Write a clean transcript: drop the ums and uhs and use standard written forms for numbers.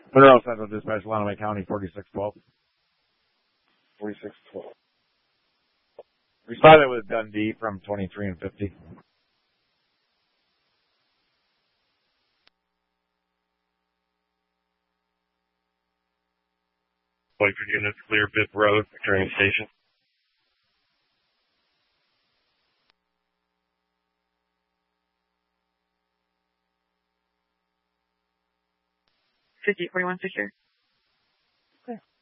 Monroe Central Dispatch, Lonaway County, 4612. 4612. Responded with Dundee from 23 and 50. Whiteford units clear Bibb Road, returning station. Fifty 41 secure. Okay.